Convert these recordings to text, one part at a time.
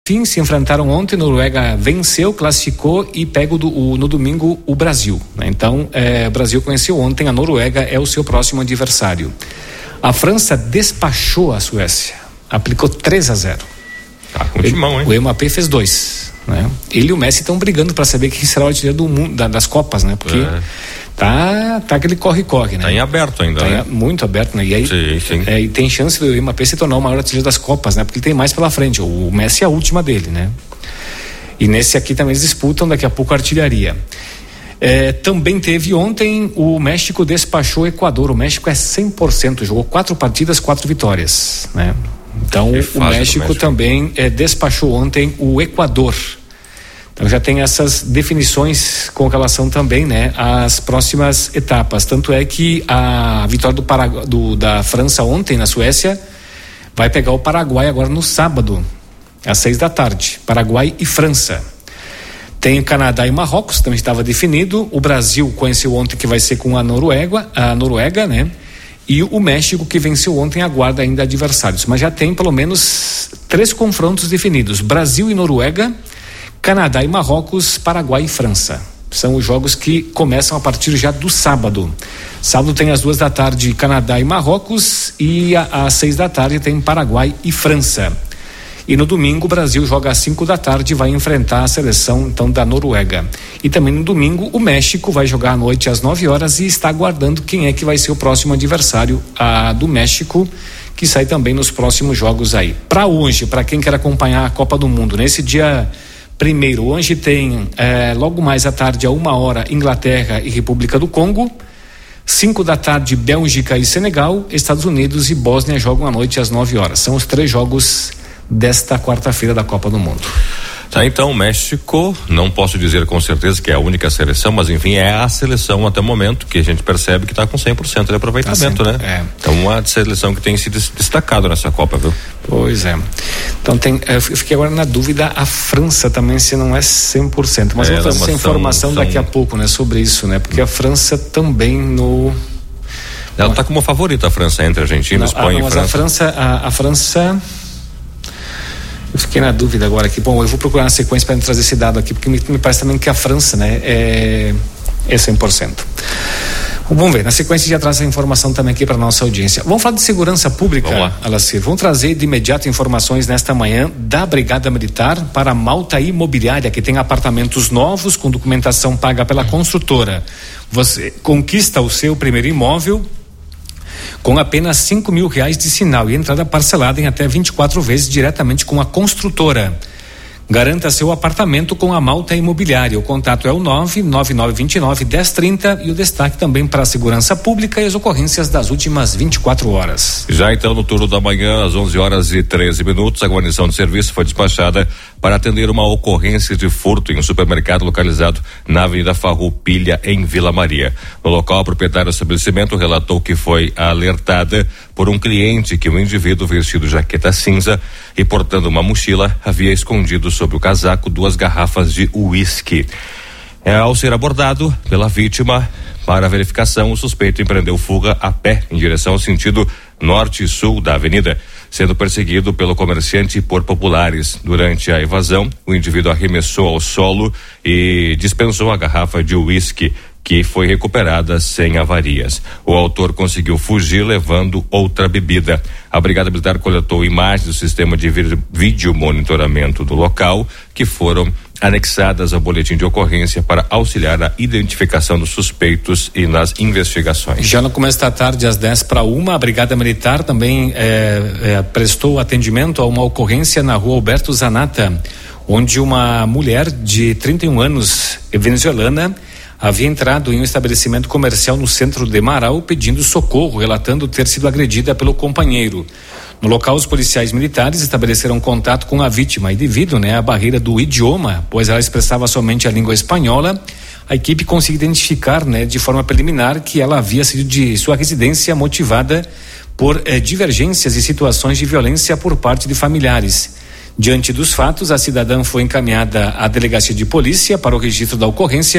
fim, se enfrentaram ontem. Noruega venceu, classificou e pega no domingo o Brasil, né? Então, o Brasil conheceu ontem, a Noruega é o seu próximo adversário. A França despachou a Suécia, aplicou 3-0. Tá com timão, hein? O Mbappé fez 2, né? Ele e o Messi estão brigando para saber quem será o artilheiro do mundo, das Copas, né? Porque tá aquele corre-corre, né? Tá em aberto ainda, né? Muito aberto, né? E aí sim. E tem chance do Mbappé se tornar o maior artilheiro das Copas, né? Porque ele tem mais pela frente. O Messi é a última dele, né? E nesse aqui também eles disputam daqui a pouco a artilharia. Também teve ontem, o México despachou o Equador. O México é 100%, jogou 4 partidas, 4 vitórias, né? Então o México também despachou ontem o Equador. Então já tem essas definições com relação também, né, às próximas etapas. Tanto é que a vitória da França ontem na Suécia vai pegar o Paraguai agora no sábado, às 6h. Paraguai e França. Tem Canadá e Marrocos, também estava definido. O Brasil conheceu ontem que vai ser com a Noruega, né? E o México, que venceu ontem, aguarda ainda adversários. Mas já tem pelo menos 3 confrontos definidos: Brasil e Noruega, Canadá e Marrocos, Paraguai e França. São os jogos que começam a partir já do sábado. Sábado tem às 2h Canadá e Marrocos, e às 6h tem Paraguai e França. E no domingo o Brasil joga às 5h e vai enfrentar a seleção então da Noruega. E também no domingo o México vai jogar à noite às 9h e está aguardando quem é que vai ser o próximo adversário do México, que sai também nos próximos jogos aí. Para hoje, para quem quer acompanhar a Copa do Mundo, nesse dia 1º, hoje tem logo mais à tarde, a 1h, Inglaterra e República do Congo. 5h, Bélgica e Senegal. Estados Unidos e Bósnia jogam à noite às 9h. São os 3 jogos desta quarta-feira da Copa do Mundo. Tá, então o México, não posso dizer com certeza que é a única seleção, mas enfim, é a seleção até o momento que a gente percebe que está com 100% de aproveitamento, né? Então uma seleção que tem se destacado nessa Copa, viu? Pois é. Então eu fiquei agora na dúvida, a França também, se não é 100%, mas vamos trazer essa informação daqui a pouco, né? Sobre isso, né? Porque a França também ela está como favorita, a França, entre Argentina, Espanha e França. A França... Eu fiquei na dúvida agora aqui. Bom, eu vou procurar na sequência para trazer esse dado aqui, porque me parece também que a França, né, é 100%. Vamos ver, na sequência já traz essa informação também aqui para nossa audiência. Vamos falar de segurança pública, Alacir. Vamos trazer de imediato informações nesta manhã da Brigada Militar para a Malta Imobiliária, que tem apartamentos novos com documentação paga pela construtora. Você conquista o seu primeiro imóvel com apenas R$5.000 de sinal e entrada parcelada em até 24 vezes diretamente com a construtora. Garanta seu apartamento com a Malta Imobiliária. O contato é o 99929-1030 e o destaque também para a segurança pública e as ocorrências das últimas 24 horas. Já então no turno da manhã, às 11h13, a guarnição de serviço foi despachada para atender uma ocorrência de furto em um supermercado localizado na Avenida Farroupilha, em Vila Maria. No local, a proprietária do estabelecimento relatou que foi alertada por um cliente que um indivíduo vestido jaqueta cinza e portando uma mochila havia escondido sob o casaco 2 garrafas de uísque. Ao ser abordado pela vítima para a verificação, o suspeito empreendeu fuga a pé em direção ao sentido norte e sul da avenida, sendo perseguido pelo comerciante por populares. Durante a evasão, o indivíduo arremessou ao solo e dispensou a garrafa de uísque, que foi recuperada sem avarias. O autor conseguiu fugir levando outra bebida. A Brigada Militar coletou imagens do sistema de vídeo monitoramento do local, que foram anexadas ao boletim de ocorrência para auxiliar na identificação dos suspeitos e nas investigações. Já no começo da tarde, às 10:01, a Brigada Militar também prestou atendimento a uma ocorrência na rua Alberto Zanata, onde uma mulher de 31 anos, venezuelana, havia entrado em um estabelecimento comercial no centro de Marau pedindo socorro, relatando ter sido agredida pelo companheiro. No local, os policiais militares estabeleceram contato com a vítima e, devido à barreira do idioma, pois ela expressava somente a língua espanhola, a equipe conseguiu identificar de forma preliminar que ela havia saído de sua residência motivada por divergências e situações de violência por parte de familiares. Diante dos fatos, a cidadã foi encaminhada à delegacia de polícia para o registro da ocorrência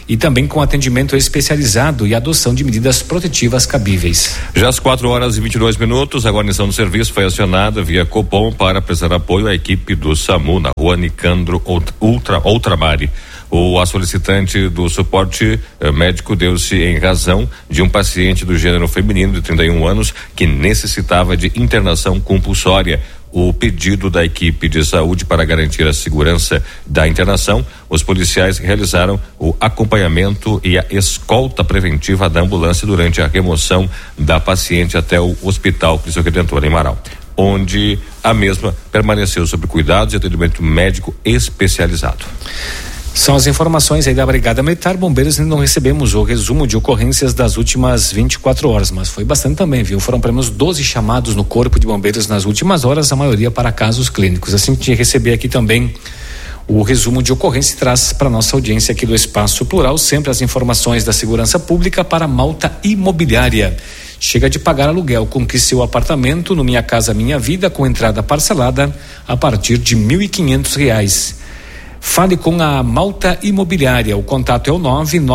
e também com atendimento especializado e adoção de medidas protetivas cabíveis. Já às 4h22, a guarnição do serviço foi acionada via Copom para prestar apoio à equipe do SAMU na rua Nicandro Outramari. A solicitante do suporte médico deu-se em razão de um paciente do gênero feminino de 31 anos que necessitava de internação compulsória. O pedido da equipe de saúde para garantir a segurança da internação, os policiais realizaram o acompanhamento e a escolta preventiva da ambulância durante a remoção da paciente até o Hospital Cristo Redentor em Marau, onde a mesma permaneceu sob cuidados e atendimento médico especializado. São as informações aí da Brigada Militar. Bombeiros, ainda não recebemos o resumo de ocorrências das últimas 24 horas, mas foi bastante também, viu? Foram pelo menos 12 chamados no Corpo de Bombeiros nas últimas horas, a maioria para casos clínicos. Assim que receber aqui também o resumo de ocorrência, traz para nossa audiência aqui do Espaço Plural sempre as informações da segurança pública para Malta Imobiliária. Chega de pagar aluguel, conquiste seu apartamento no Minha Casa Minha Vida com entrada parcelada a partir de R$1.500. Fale com a Malta Imobiliária. O contato é o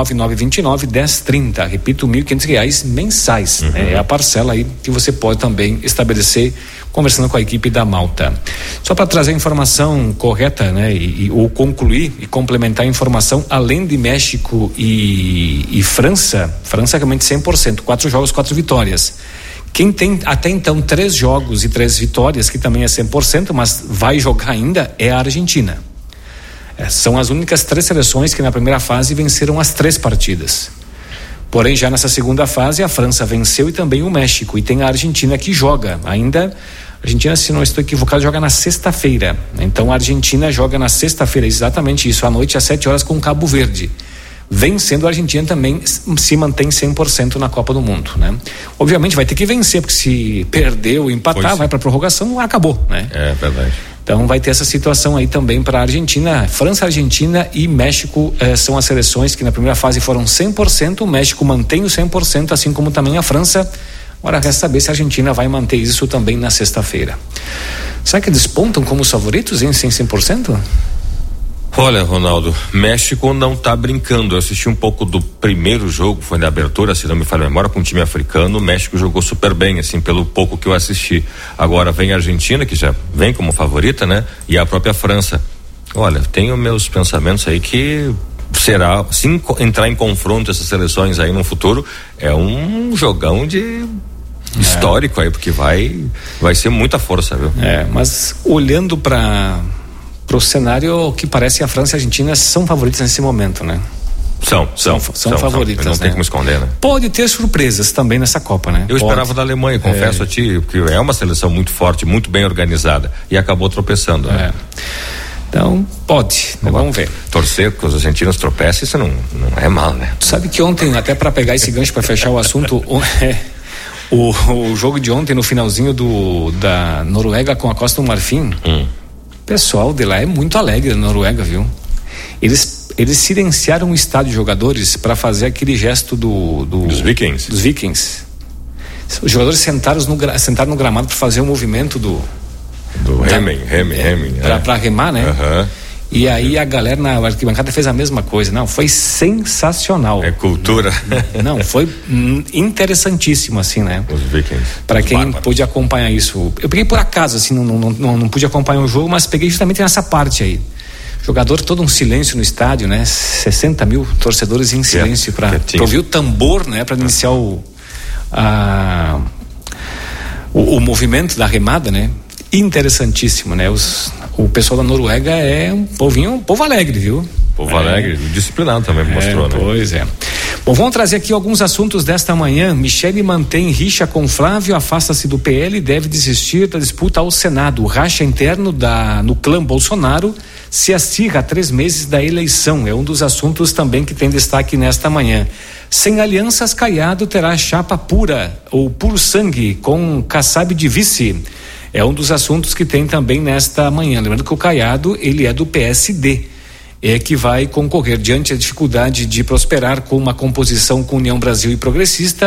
99929-1030. Repito, R$1.500 mensais. É a parcela aí que você pode também estabelecer conversando com a equipe da Malta. Só para trazer a informação correta, né? Ou concluir e complementar a informação, além de México e França realmente 100%, 4 jogos, 4 vitórias. Quem tem até então 3 jogos e 3 vitórias, que também é 100%, mas vai jogar ainda, é a Argentina. São as únicas 3 seleções que na primeira fase venceram as 3 partidas. Porém, já nessa segunda fase, a França venceu e também o México. E tem a Argentina que joga. Ainda, a Argentina, se não estou equivocado, joga na sexta-feira. Então, a Argentina joga na sexta-feira, exatamente isso, à noite às 7 horas com Cabo Verde. Vencendo, a Argentina também se mantém 100% na Copa do Mundo, né? Obviamente vai ter que vencer, porque se perder ou empatar, vai para prorrogação, acabou, né? É verdade. Então vai ter essa situação aí também para a Argentina. França, Argentina e México são as seleções que na primeira fase foram 100%. O México mantém o 100%, assim como também a França. Agora resta saber se a Argentina vai manter isso também na sexta-feira. Será que despontam como os favoritos em 100%? Olha, Ronaldo, México não tá brincando. Eu assisti um pouco do primeiro jogo, foi na abertura, se não me falha a memória, com um time africano. O México jogou super bem, assim, pelo pouco que eu assisti. Agora vem a Argentina, que já vem como favorita, né? E a própria França. Olha, tenho meus pensamentos aí que será, se entrar em confronto essas seleções aí no futuro, é um jogão de histórico aí, porque vai ser muita força, viu? Mas olhando para o cenário, que parece que a França e a Argentina são favoritas nesse momento, né? São favoritas, não tem como esconder, né? Pode ter surpresas também nessa Copa, né? Eu esperava da Alemanha, confesso a ti, que é uma seleção muito forte, muito bem organizada, e acabou tropeçando, né? Então, pode, vamos ver. Torcer que os argentinos tropecem, isso não é mal, né? Tu sabe que ontem, até para pegar esse gancho para fechar o assunto, o jogo de ontem, no finalzinho da Noruega com a Costa do Marfim, o pessoal de lá é muito alegre na Noruega, viu? Eles silenciaram o estádio de jogadores para fazer aquele gesto dos Vikings. Os jogadores sentaram no gramado para fazer o movimento do Hemming, para remar, né? E aí a galera na arquibancada fez a mesma coisa. Não, foi sensacional. É cultura. Não, foi interessantíssimo, assim, né? Os Vikings. Para quem pôde acompanhar isso. Eu peguei por acaso, assim, não pude acompanhar o jogo, mas peguei justamente nessa parte aí. Jogador, todo um silêncio no estádio, né? 60 mil torcedores em silêncio para ouvir o tambor, né? Para iniciar o movimento da remada, né? Interessantíssimo, né? O pessoal da Noruega é um povo alegre, viu? Povo alegre, disciplinado também mostrou, né? Pois é. Bom, vamos trazer aqui alguns assuntos desta manhã. Michele mantém rixa com Flávio, afasta-se do PL e deve desistir da disputa ao Senado. O racha interno no clã Bolsonaro se acirra há 3 meses da eleição. É um dos assuntos também que tem destaque nesta manhã. Sem alianças, Caiado terá chapa pura ou puro sangue com Kassab de vice. É um dos assuntos que tem também nesta manhã. Lembrando que o Caiado, ele é do PSD, que vai concorrer diante da dificuldade de prosperar com uma composição com União Brasil e Progressista.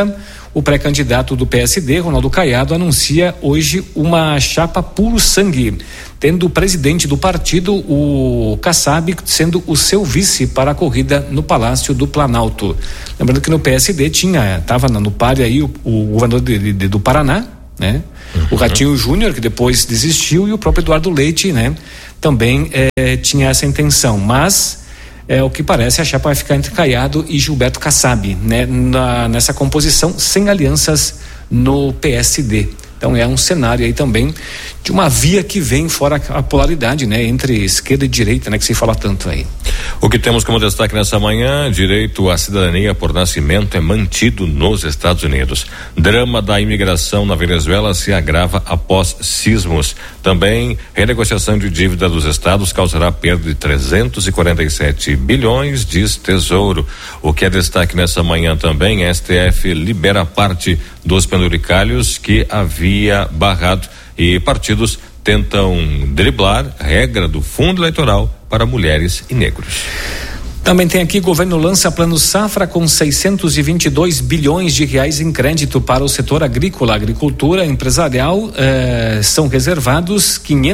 O pré-candidato do PSD, Ronaldo Caiado, anuncia hoje uma chapa puro sangue, tendo o presidente do partido, o Kassab, sendo o seu vice para a corrida no Palácio do Planalto. Lembrando que no PSD estava no páreo aí o governador do Paraná, né? O Ratinho Júnior, que depois desistiu, e o próprio Eduardo Leite, né? Também tinha essa intenção, mas o que parece, a chapa vai ficar entre Caiado e Gilberto Kassab, né? Nessa composição, sem alianças no PSD. Então é um cenário aí também de uma via que vem fora a polaridade, né? Entre esquerda e direita, né? Que se fala tanto aí. O que temos como destaque nessa manhã: direito à cidadania por nascimento é mantido nos Estados Unidos. Drama da imigração na Venezuela se agrava após sismos. Também, renegociação de dívida dos estados causará perda de 347 bilhões, diz Tesouro. O que é destaque nessa manhã também: STF libera parte dos penduricalhos que havia barrado, e partidos tentam driblar regra do fundo eleitoral para mulheres e negros. Também tem aqui: governo lança plano safra com 622 bilhões de reais em crédito para o setor agrícola. Agricultura empresarial são reservados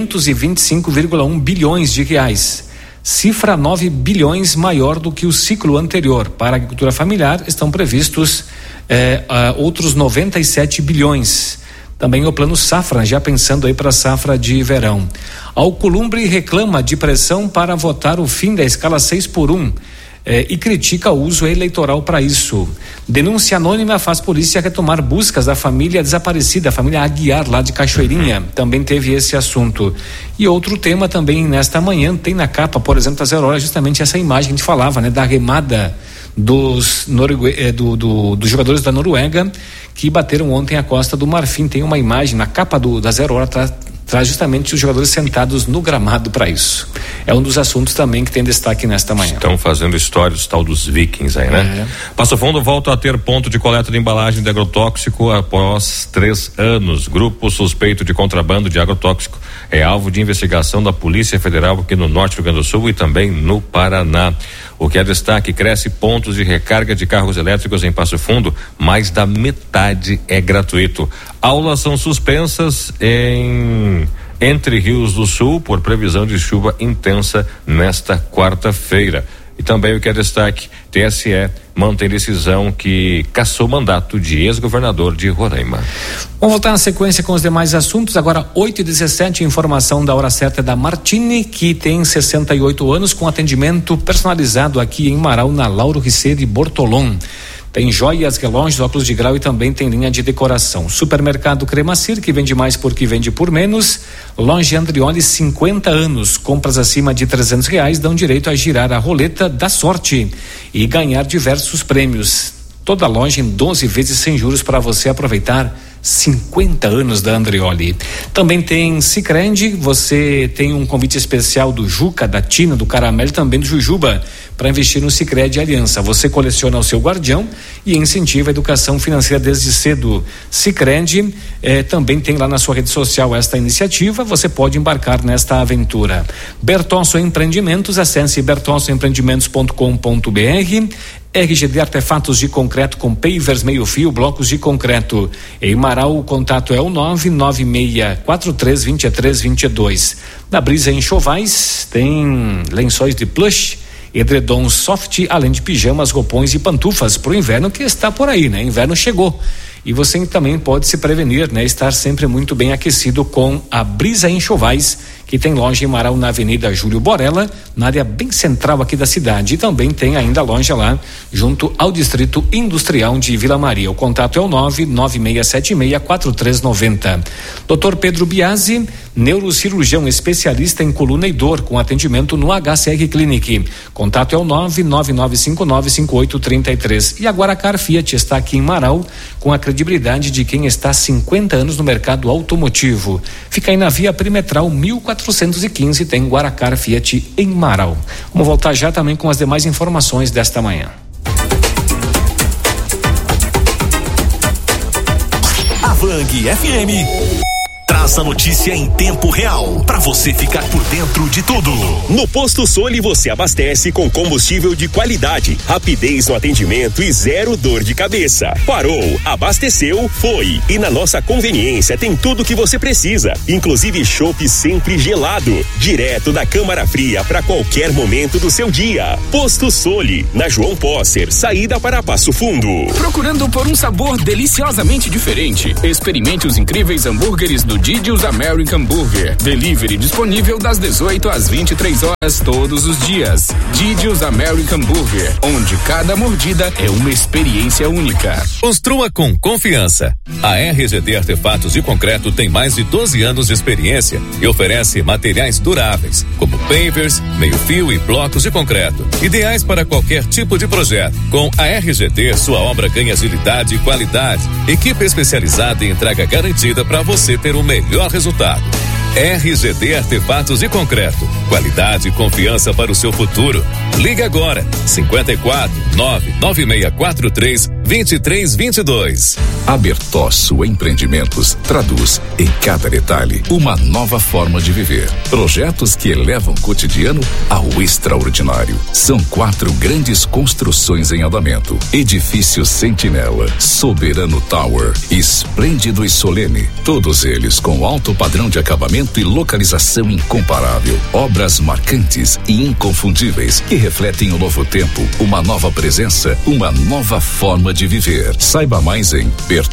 525,1 bilhões de reais. Cifra 9 bilhões maior do que o ciclo anterior. Para a agricultura familiar estão previstos outros 97 bilhões. Também o plano safra, já pensando aí para a safra de verão. Alcolumbre reclama de pressão para votar o fim da escala 6x1 e critica o uso eleitoral para isso. Denúncia anônima faz polícia retomar buscas da família desaparecida, a família Aguiar, lá de Cachoeirinha. Também teve esse assunto. E outro tema também nesta manhã, tem na capa, por exemplo, da 0 Hora, justamente essa imagem que a gente falava, né? Da remada dos jogadores da Noruega, que bateram ontem a Costa do Marfim. Tem uma imagem na capa da 0 Hora, traz justamente os jogadores sentados no gramado para isso. É um dos assuntos também que tem destaque nesta manhã. Estão fazendo história os tal dos vikings aí, né? Passo Fundo volta a ter ponto de coleta de embalagem de agrotóxico após 3 anos. Grupo suspeito de contrabando de agrotóxico é alvo de investigação da Polícia Federal aqui no Norte do Rio Grande do Sul e também no Paraná. O que é destaque: cresce pontos de recarga de carros elétricos em Passo Fundo, mais da metade é gratuito. Aulas são suspensas Entre Rios do Sul por previsão de chuva intensa nesta quarta-feira. E também o que é destaque: TSE mantém decisão que cassou mandato de ex-governador de Roraima. Vamos voltar na sequência com os demais assuntos. Agora 8h17, informação da hora certa da Martini, que tem 68 anos, com atendimento personalizado aqui em Marau, na Lauro Riceiro e Bortolom. Tem joias, relógios, óculos de grau e também tem linha de decoração. Supermercado Cremacir, que vende mais porque vende por menos. Loja Andrioli, 50 anos. Compras acima de R$300 dão direito a girar a roleta da sorte e ganhar diversos prêmios. Toda loja em 12 vezes sem juros para você aproveitar 50 anos da Andrioli. Também tem Sicredi, você tem um convite especial do Juca, da Tina, do Caramelo e também do Jujuba para investir no Sicredi Aliança. Você coleciona o seu guardião e incentiva a educação financeira desde cedo. Sicredi também tem lá na sua rede social esta iniciativa, você pode embarcar nesta aventura. Bertolso Empreendimentos, acesse bertolsoempreendimentos.com.br. RGD Artefatos de Concreto com pavers meio-fio, blocos de concreto. Em Marau, o contato é o 996432322. Na Brisa Enxovais tem lençóis de plush, edredom soft, além de pijamas, roupões e pantufas para o inverno que está por aí, né? Inverno chegou. E você também pode se prevenir, né? Estar sempre muito bem aquecido com a Brisa Enxovais, que tem loja em Marau na Avenida Júlio Borella, na área bem central aqui da cidade. E também tem ainda loja lá junto ao Distrito Industrial de Vila Maria. O contato é o 996764390. Dr. Pedro Biasi, neurocirurgião especialista em coluna e dor, com atendimento no HCR Clinic. Contato é o 999595833. E a Guaracar Fiat está aqui em Marau, com a credibilidade de quem está há 50 anos no mercado automotivo. Fica aí na Via Perimetral 1415, tem Guaracar Fiat em Marau. Vamos voltar já também com as demais informações desta manhã. A Vang FM traz a notícia em tempo real para você ficar por dentro de tudo. No Posto Soli você abastece com combustível de qualidade, rapidez no atendimento e zero dor de cabeça. Parou, abasteceu, foi. E na nossa conveniência tem tudo que você precisa, inclusive chopp sempre gelado, direto da câmara fria para qualquer momento do seu dia. Posto Soli, na João Posser, saída para Passo Fundo. Procurando por um sabor deliciosamente diferente? Experimente os incríveis hambúrgueres do Didi's American Burger. Delivery disponível das 18 às 23 horas todos os dias. Didi's American Burger, onde cada mordida é uma experiência única. Construa com confiança. A RGD Artefatos de Concreto tem mais de 12 anos de experiência e oferece materiais duráveis, como pavers, meio-fio e blocos de concreto, ideais para qualquer tipo de projeto. Com a RGD, sua obra ganha agilidade e qualidade. Equipe especializada e entrega garantida para você ter o melhor resultado. RGD Artefatos de Concreto. Qualidade e confiança para o seu futuro. Liga agora. 54-99643-2322. A Bertozzo Empreendimentos traduz em cada detalhe uma nova forma de viver. Projetos que elevam o cotidiano ao extraordinário. São 4 grandes construções em andamento. Edifício Sentinela, Soberano Tower, Esplêndido e Solene. Todos eles com alto padrão de acabamento e localização incomparável. Obras marcantes e inconfundíveis que refletem um novo tempo, uma nova presença, uma nova forma de viver. Saiba mais em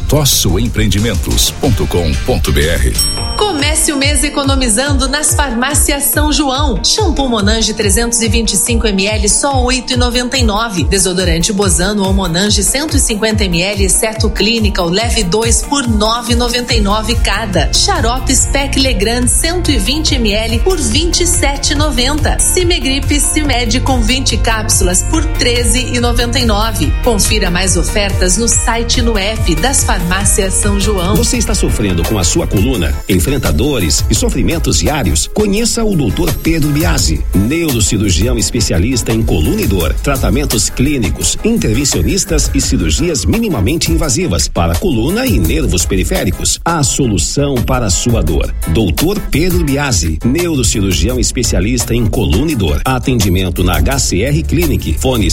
bertossoempreendimentos.com.br. Comece o mês economizando nas farmácias São João. Shampoo Monange 325 ml só R$8,99. Desodorante Bozano ou Monange 150 ml exceto Clinical leve 2 por R$9,99 cada. Xarope Spec Legrand 120 ml por R$27,90. Cimegripe Cimed com 20 cápsulas por R$13,99. Confira mais ofertas no site e no app das farmácias São João. Você está sofrendo com a sua coluna? Enfrenta dores e sofrimentos diários? Conheça o Dr. Pedro Biasi, neurocirurgião especialista em coluna e dor, tratamentos clínicos, intervencionistas e cirurgias minimamente invasivas para coluna e nervos periféricos. A solução para a sua dor. Dr. Pedro Biasi, neurocirurgião especialista em coluna e dor. Atendimento na HCR Clinic. Fone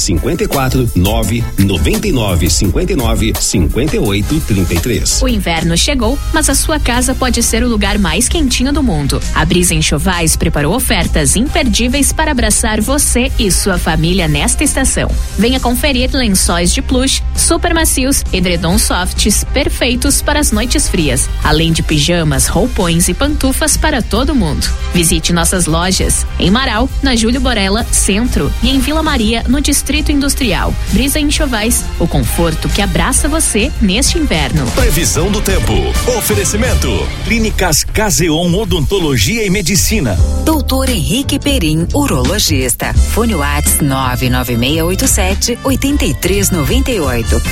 54-999-59-58-33. O inverno chegou, mas a sua casa pode ser o lugar mais quentinho do mundo. A Brisa Enxovais preparou ofertas imperdíveis para abraçar você e sua família nesta estação. Venha conferir lençóis de plush, super macios, edredons softs, perfeitos para as noites frias, além de pijamas, roupões e pantufas para todo mundo. Visite nossas lojas em Marau, na Júlio Borella, Centro, e em Vila Maria, no Distrito Industrial. Brisa Enxovais, o conforto que abraça você neste inverno. Previsão do tempo. Oferecimento. Clínicas Caseon Odontologia e Medicina. Doutor Henrique Perim, urologista. Fone WhatsApp 99687-8398.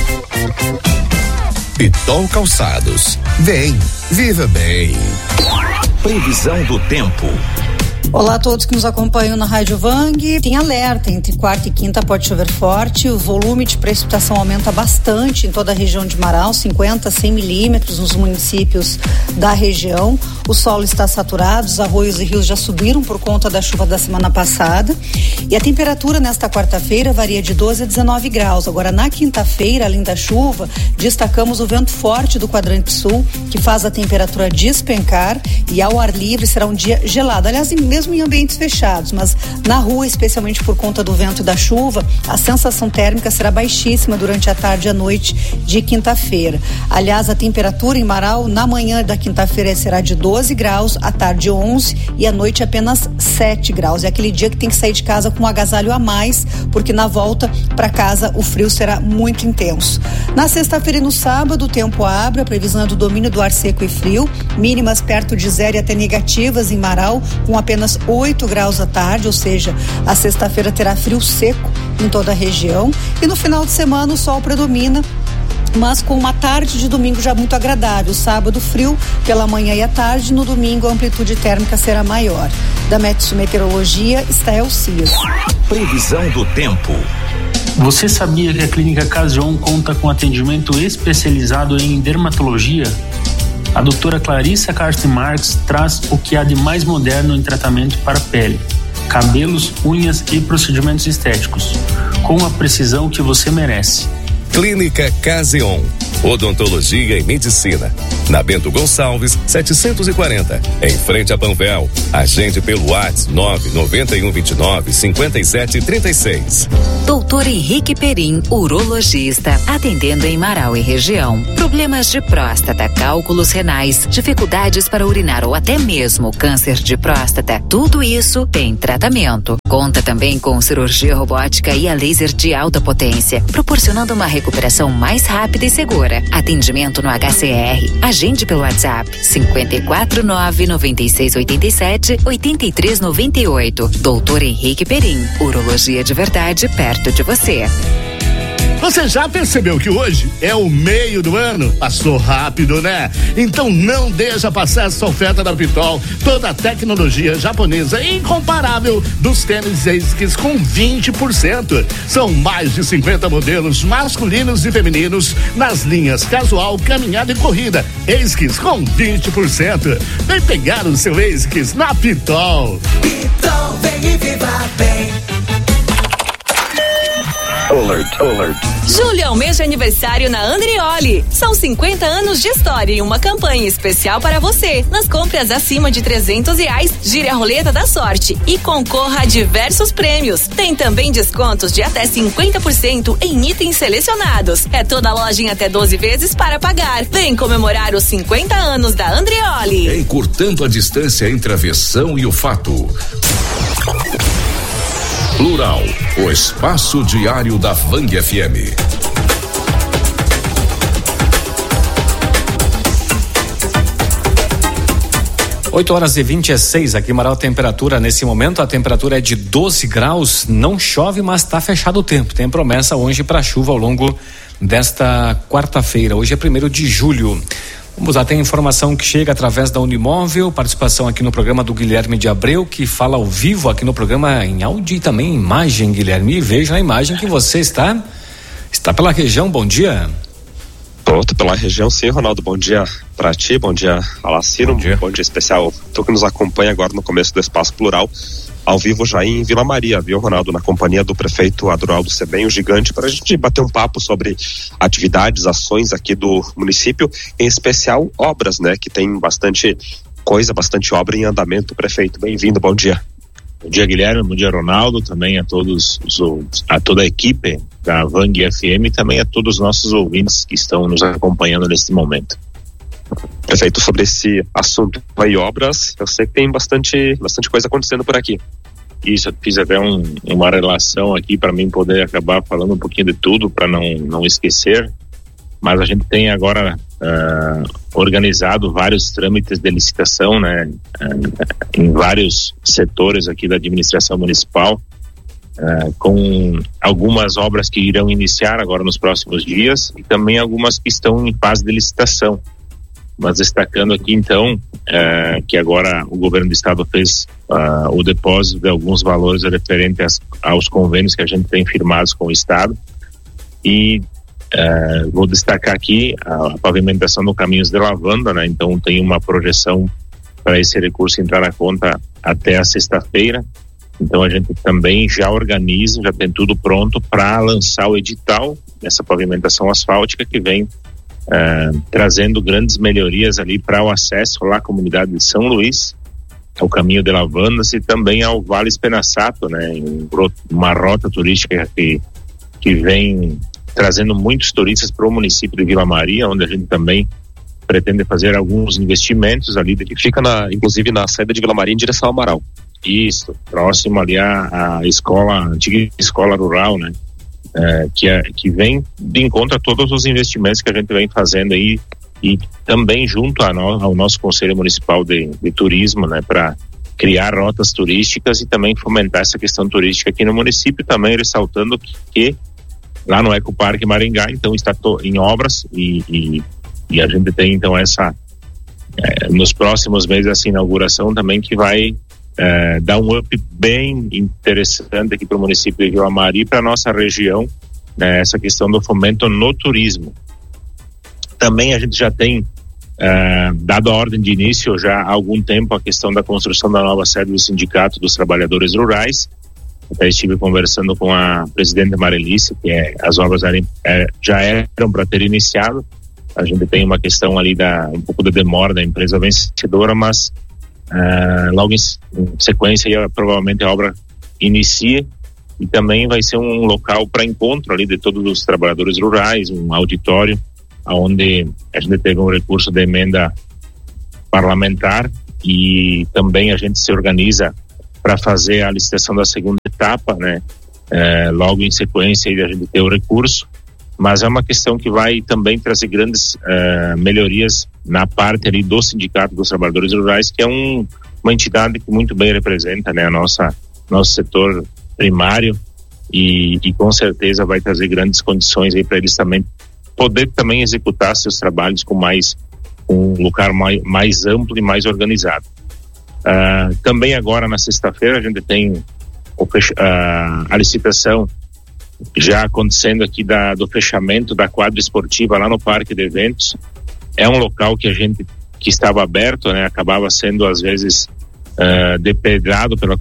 Pitol Calçados. Vem, viva bem. Previsão do tempo. Olá a todos que nos acompanham na Rádio Vang. Tem alerta, entre quarta e quinta pode chover forte, o volume de precipitação aumenta bastante em toda a região de Marau, 50 a 100 milímetros nos municípios da região. O solo está saturado, os arroios e rios já subiram por conta da chuva da semana passada. E a temperatura nesta quarta-feira varia de 12 a 19 graus. Agora, na quinta-feira, além da chuva, destacamos o vento forte do quadrante sul, que faz a temperatura despencar, e ao ar livre será um dia gelado. Aliás, mesmo em ambientes fechados, mas na rua, especialmente por conta do vento e da chuva, a sensação térmica será baixíssima durante a tarde e a noite de quinta-feira. Aliás, a temperatura em Marau na manhã da quinta-feira será de 12 graus, à tarde 11 e à noite apenas 7 graus. É aquele dia que tem que sair de casa com um agasalho a mais, porque na volta para casa o frio será muito intenso. Na sexta-feira e no sábado, o tempo abre, a previsão é do domínio do ar seco e frio, mínimas perto de 0 e até negativas em Marau, com apenas 8 graus à tarde, ou seja, a sexta-feira terá frio seco em toda a região. E no final de semana o sol predomina, mas com uma tarde de domingo já muito agradável. Sábado frio pela manhã e à tarde, no domingo a amplitude térmica será maior. Da Metsu Meteorologia, Estael Cias. Previsão do tempo. Você sabia que a Clínica Caseon conta com atendimento especializado em dermatologia? A doutora Clarissa Carsten Marx traz o que há de mais moderno em tratamento para pele, cabelos, unhas e procedimentos estéticos, com a precisão que você merece. Clínica Caseon, Odontologia e Medicina, na Bento Gonçalves 740, em frente a Panvel. Agende pelo WhatsApp 991295736. Doutor Henrique Perim, urologista, atendendo em Marau e região. Problemas de próstata, cálculos renais, dificuldades para urinar ou até mesmo câncer de próstata, tudo isso tem tratamento. Conta também com cirurgia robótica e a laser de alta potência, proporcionando uma recuperação mais rápida e segura. Atendimento no HCR. Agende pelo WhatsApp 549-9687-8398. Doutor Henrique Perim, urologia de verdade perto de você. Você já percebeu que hoje é o meio do ano? Passou rápido, né? Então não deixa passar essa oferta da Pitol. Toda a tecnologia japonesa incomparável dos tênis ASICS com 20%. São mais de 50 modelos masculinos e femininos nas linhas casual, caminhada e corrida. ASICS com 20%. Vem pegar o seu ASICS na Pitol. Pitol, vem e viva bem. Alert. Julho é o mês de aniversário na Andrioli. São 50 anos de história e uma campanha especial para você. Nas compras acima de R$300, gire a roleta da sorte e concorra a diversos prêmios. Tem também descontos de até 50% em itens selecionados. É toda loja em até 12 vezes para pagar. Vem comemorar os 50 anos da Andrioli. Encurtando a distância entre a versão e o fato. Plural, o espaço diário da Vang FM. Oito horas e 26 aqui em Marau, temperatura nesse momento, a temperatura é de 12 graus, não chove, mas está fechado o tempo. Tem promessa hoje para chuva ao longo desta quarta-feira. Hoje é 1º de julho. Vamos lá, tem informação que chega através da Unimóvel, participação aqui no programa do Guilherme de Abreu, que fala ao vivo aqui no programa em áudio e também em imagem, Guilherme. E veja na imagem que você está pela região. Bom dia. Pronto, pela região, sim, Ronaldo. Bom dia para ti, bom dia, Alacino. Bom dia especial. Tu que nos acompanha agora no começo do Espaço Plural, ao vivo já em Vila Maria, viu, Ronaldo? Na companhia do prefeito Adroaldo Sebem, o gigante, para a gente bater um papo sobre atividades, ações aqui do município, em especial obras, né? Que tem bastante coisa, bastante obra em andamento. Prefeito, bem-vindo, bom dia. Bom dia, Guilherme, bom dia, Ronaldo, também a toda a equipe da Vang FM e também a todos os nossos ouvintes que estão nos acompanhando neste momento. Prefeito, sobre esse assunto aí, obras, eu sei que tem bastante coisa acontecendo por aqui. Isso, eu fiz até uma relação aqui para mim poder acabar falando um pouquinho de tudo para não esquecer, mas a gente tem agora organizado vários trâmites de licitação, né, em vários setores aqui da administração municipal, com algumas obras que irão iniciar agora nos próximos dias e também algumas que estão em fase de licitação. Mas destacando aqui então que agora o governo do estado fez o depósito de alguns valores referentes aos convênios que a gente tem firmados com o estado e vou destacar aqui a pavimentação no Caminhos de Lavanda, né? Então tem uma projeção para esse recurso entrar na conta até a sexta-feira. Então a gente também já organiza, já tem tudo pronto para lançar o edital dessa pavimentação asfáltica que vem trazendo grandes melhorias ali para o acesso lá à comunidade de São Luís, ao Caminho de Lavandas e também ao Vale Espenaçato, né? Uma rota turística que vem trazendo muitos turistas para o município de Vila Maria, onde a gente também pretende fazer alguns investimentos ali. Que fica inclusive na saída de Vila Maria em direção ao Amaral. Isso, próximo ali à antiga escola rural, né? Que vem de encontro a todos os investimentos que a gente vem fazendo aí e também junto ao nosso Conselho Municipal de Turismo, né, para criar rotas turísticas e também fomentar essa questão turística aqui no município, também ressaltando que lá no Ecoparque Maringá, então está em obras e a gente tem então nos próximos meses essa inauguração também que vai dar um up bem interessante aqui para o município de Vila Maria e para a nossa região, né, essa questão do fomento no turismo. Também a gente já tem dado a ordem de início já há algum tempo a questão da construção da nova sede do Sindicato dos Trabalhadores Rurais. Até estive conversando com a presidente Marelice, que as obras já eram para ter iniciado. A gente tem uma questão ali um pouco de demora da empresa vencedora, mas logo em sequência provavelmente a obra inicia, e também vai ser um local para encontro ali de todos os trabalhadores rurais, um auditório onde a gente teve um recurso de emenda parlamentar, e também a gente se organiza para fazer a licitação da segunda etapa, né? Logo em sequência a gente ter o recurso, mas é uma questão que vai também trazer grandes melhorias na parte ali do Sindicato dos Trabalhadores Rurais, que é uma entidade que muito bem representa, né, nosso setor primário, e com certeza vai trazer grandes condições aí para eles também poder também executar seus trabalhos com um lugar mais amplo e mais organizado. Também agora na sexta-feira a gente tem a licitação já acontecendo aqui do fechamento da quadra esportiva lá no Parque de Eventos. É um local que que estava aberto, né, acabava sendo às vezes depedrado por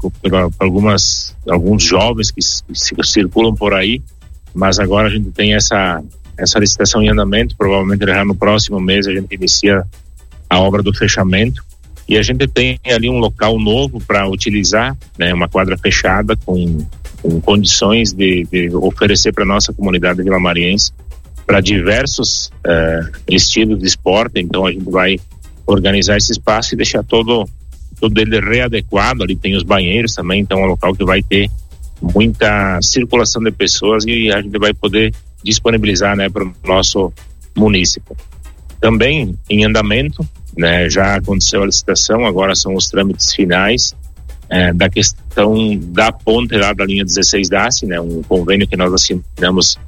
alguns jovens que circulam por aí, mas agora a gente tem essa licitação em andamento. Provavelmente já no próximo mês a gente inicia a obra do fechamento, e a gente tem ali um local novo para utilizar, né, uma quadra fechada com condições de oferecer para nossa comunidade vilamariense para diversos estilos de esporte. Então a gente vai organizar esse espaço e deixar todo ele readequado. Ali tem os banheiros também, então é um local que vai ter muita circulação de pessoas, e a gente vai poder disponibilizar, né, para o nosso município. Também em andamento, né, já aconteceu a licitação, agora são os trâmites finais da questão da ponte lá da linha 16 da ACE, né, um convênio que nós assinamos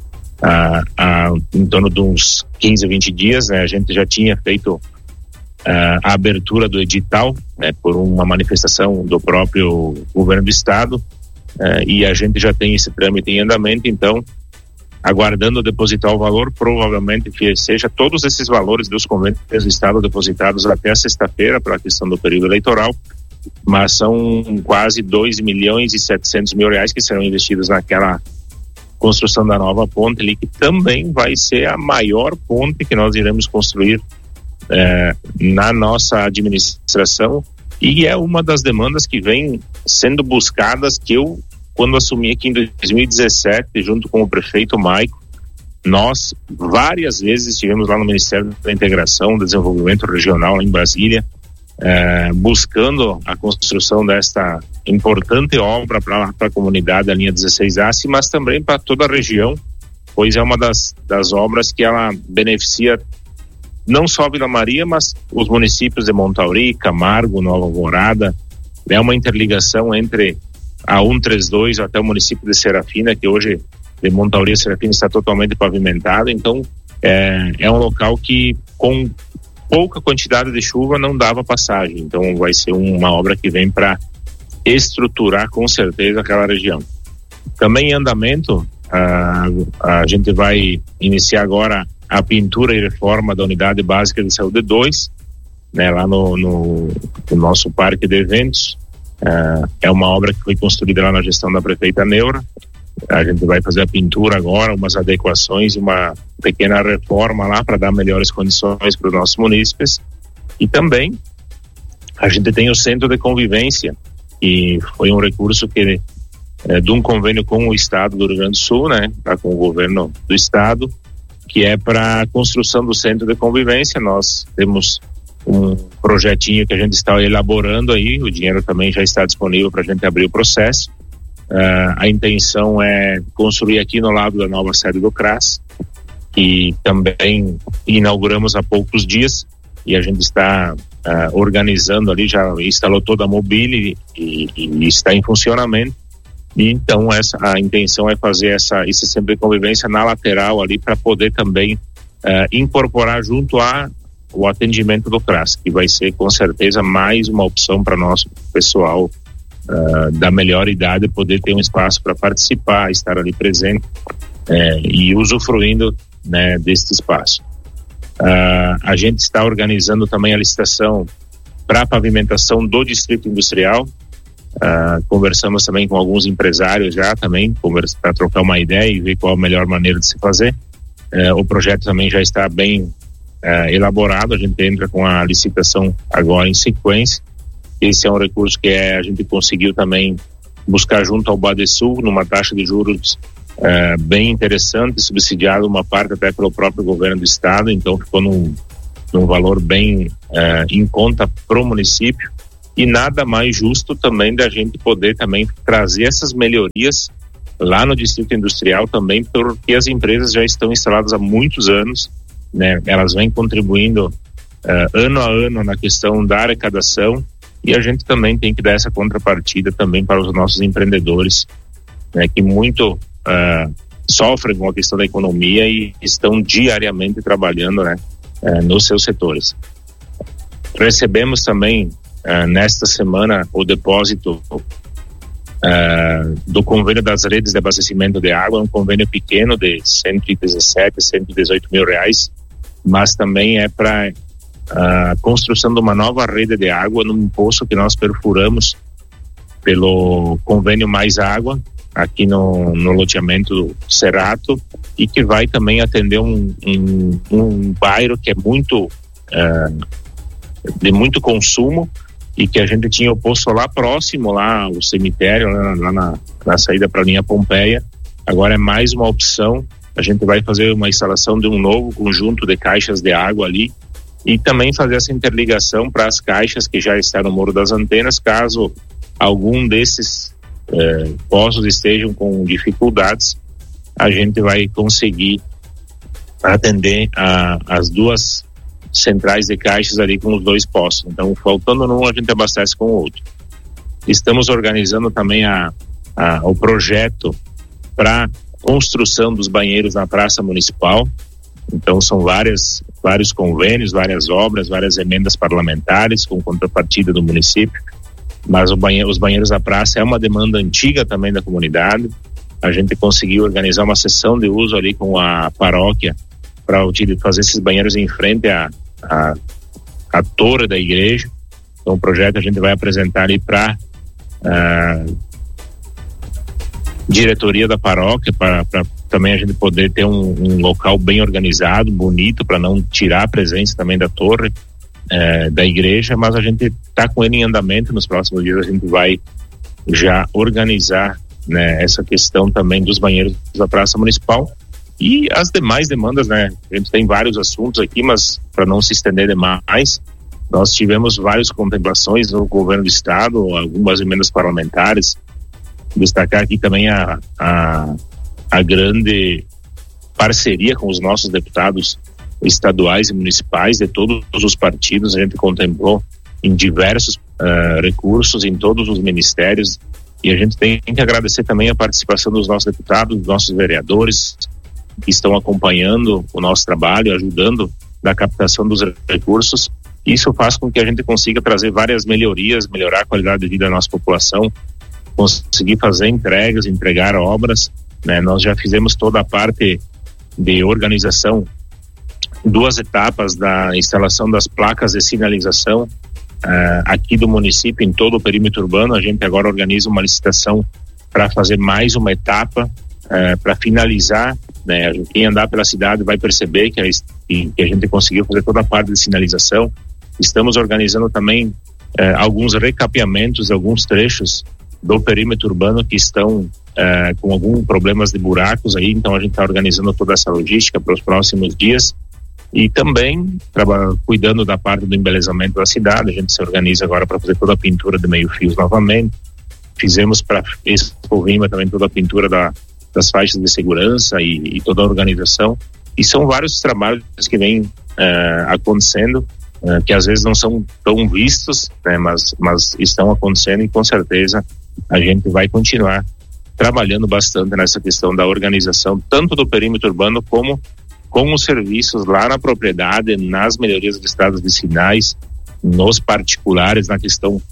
em torno de uns 15, 20 dias, né. A gente já tinha feito a abertura do edital, né, por uma manifestação do próprio governo do estado, e a gente já tem esse trâmite em andamento, então aguardando depositar o valor, provavelmente que seja todos esses valores dos convênios do estado depositados até a sexta-feira para a questão do período eleitoral, mas são quase 2.700.000 reais que serão investidos naquela construção da nova ponte ali, que também vai ser a maior ponte que nós iremos construir na nossa administração, e é uma das demandas que vem sendo buscadas, que eu, quando assumi aqui em 2017, junto com o prefeito Maico, nós várias vezes estivemos lá no Ministério da Integração, Desenvolvimento Regional, em Brasília, buscando a construção desta importante obra para a comunidade, a linha 16A, mas também para toda a região, pois é uma das obras que ela beneficia não só Vila Maria, mas os municípios de Montauri, Camargo, Nova Alvorada. É uma interligação entre a 132 até o município de Serafina, que hoje de Montauri a Serafina está totalmente pavimentado. Então é um local que com pouca quantidade de chuva não dava passagem, então vai ser uma obra que vem para estruturar com certeza aquela região. Também em andamento, a gente vai iniciar agora a pintura e reforma da Unidade Básica de Saúde 2, né, lá no nosso parque de eventos. É uma obra que foi construída lá na gestão da prefeita Neura. A gente vai fazer a pintura agora, umas adequações, uma pequena reforma lá para dar melhores condições para os nossos munícipes. E também a gente tem o Centro de Convivência, que foi um recurso que de um convênio com o Estado do Rio Grande do Sul, né, com o governo do Estado, que é para a construção do Centro de Convivência. Nós temos um projetinho que a gente está elaborando aí, o dinheiro também já está disponível para a gente abrir o processo. A intenção é construir aqui no lado da nova sede do CRAS, que também inauguramos há poucos dias, e a gente está organizando ali, já instalou toda a mobília e está em funcionamento. E então a intenção é fazer esse centro de convivência na lateral ali, para poder também incorporar junto o atendimento do CRAS, que vai ser com certeza mais uma opção para nosso pessoal da melhor idade poder ter um espaço para participar, estar ali presente e usufruindo, né, deste espaço. A gente está organizando também a licitação para a pavimentação do distrito industrial. Conversamos também com alguns empresários já também para trocar uma ideia e ver qual a melhor maneira de se fazer. O projeto também já está bem elaborado, a gente entra com a licitação agora em sequência. Esse é um recurso que a gente conseguiu também buscar junto ao Badesul, numa taxa de juros bem interessante, subsidiado uma parte até pelo próprio governo do estado, então ficou num valor bem em conta pro município, e nada mais justo também da gente poder também trazer essas melhorias lá no distrito industrial também, porque as empresas já estão instaladas há muitos anos, né? Elas vêm contribuindo ano a ano na questão da arrecadação, e a gente também tem que dar essa contrapartida também para os nossos empreendedores, né, que muito sofrem com a questão da economia e estão diariamente trabalhando, né, nos seus setores. Recebemos também nesta semana o depósito do convênio das redes de abastecimento de água, um convênio pequeno de 117, 118 mil reais, mas também é para a construção de uma nova rede de água num poço que nós perfuramos pelo convênio Mais Água, aqui no loteamento Cerrato, e que vai também atender um bairro que é muito de muito consumo, e que a gente tinha o poço lá próximo, lá o cemitério, lá na saída para a linha Pompeia. Agora é mais uma opção, a gente vai fazer uma instalação de um novo conjunto de caixas de água ali, e também fazer essa interligação para as caixas que já estão no Morro das Antenas, caso algum desses poços estejam com dificuldades, a gente vai conseguir atender as duas centrais de caixas ali com os dois poços. Então, faltando um, a gente abastece com o outro. Estamos organizando também o projeto para construção dos banheiros na Praça Municipal. Então, são vários convênios, várias obras, várias emendas parlamentares com contrapartida do município, mas os banheiros da praça é uma demanda antiga também da comunidade. A gente conseguiu organizar uma sessão de uso ali com a paróquia para fazer esses banheiros em frente à torre da igreja. Então, o projeto a gente vai apresentar ali para diretoria da paróquia, para também a gente poder ter um local bem organizado, bonito, para não tirar a presença também da torre da igreja, mas a gente está com ele em andamento. Nos próximos dias a gente vai já organizar, né, essa questão também dos banheiros da Praça Municipal e as demais demandas, né? A gente tem vários assuntos aqui, mas para não se estender demais, nós tivemos várias contemplações no governo do estado, algumas emendas parlamentares. Destacar aqui também a grande parceria com os nossos deputados estaduais e municipais de todos os partidos. A gente contemplou em diversos recursos em todos os ministérios, e a gente tem que agradecer também a participação dos nossos deputados, dos nossos vereadores que estão acompanhando o nosso trabalho, ajudando na captação dos recursos. Isso faz com que a gente consiga trazer várias melhorias, melhorar a qualidade de vida da nossa população, conseguir fazer entregar obras, né? Nós já fizemos toda a parte de organização, 2 etapas da instalação das placas de sinalização aqui do município, em todo o perímetro urbano. A gente agora organiza uma licitação para fazer mais uma etapa para finalizar, né? Quem andar pela cidade vai perceber que a gente conseguiu fazer toda a parte de sinalização. Estamos organizando também alguns recapeamentos de alguns trechos do perímetro urbano que estão com alguns problemas de buracos aí, então a gente está organizando toda essa logística para os próximos dias, e também cuidando da parte do embelezamento da cidade. A gente se organiza agora para fazer toda a pintura de meio-fios novamente. Fizemos para Expo Vima também toda a pintura das faixas de segurança e toda a organização, e são vários trabalhos que vêm acontecendo, que às vezes não são tão vistos, né, mas estão acontecendo, e com certeza a gente vai continuar trabalhando bastante nessa questão da organização, tanto do perímetro urbano como com os serviços lá na propriedade, nas melhorias de estradas vicinais, nos particulares, na questão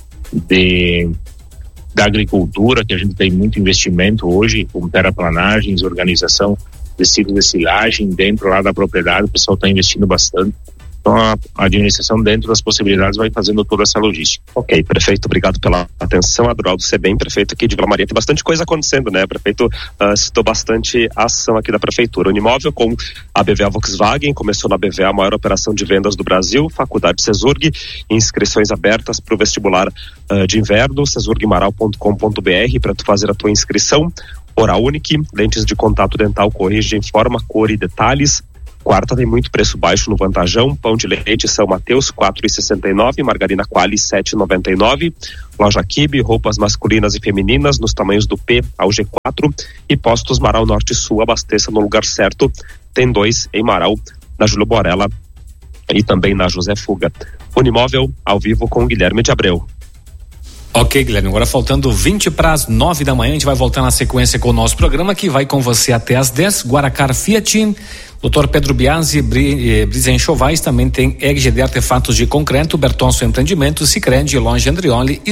da agricultura, que a gente tem muito investimento hoje, com terraplanagens, organização tecido de silagem dentro lá da propriedade, o pessoal está investindo bastante. Então a administração, dentro das possibilidades, vai fazendo toda essa logística. Ok, prefeito, obrigado pela atenção. Adroaldo Sebem, prefeito aqui de Vila Maria. Tem bastante coisa acontecendo, né? O prefeito citou bastante ação aqui da prefeitura. Unimóvel com a BVA Volkswagen, começou na BVA a maior operação de vendas do Brasil, Faculdade Cesurg, inscrições abertas para o vestibular de inverno, cesurgmaral.com.br para tu fazer a tua inscrição. Oral Unique, lentes de contato dental, corrige em forma, cor e detalhes. Quarta tem muito preço baixo no Vantajão, pão de leite São Mateus 4,69, margarina Qualy 7,99, loja Kibe, roupas masculinas e femininas nos tamanhos do P ao G4 e postos Marau Norte e Sul, abasteça no lugar certo, tem 2 em Marau, na Júlio Borella e também na José Fuga. Unimóvel ao vivo com Guilherme de Abreu. Ok, Guilherme, agora faltando 20 para as 9 da manhã, a gente vai voltar na sequência com o nosso programa, que vai com você até as 10, Guaracar Fiat, Dr. Pedro Biasi, Brisa Enxovais, também tem EGD Artefatos de Concreto, Bertonso Empreendimentos, Sicredi, Longe Andrioli e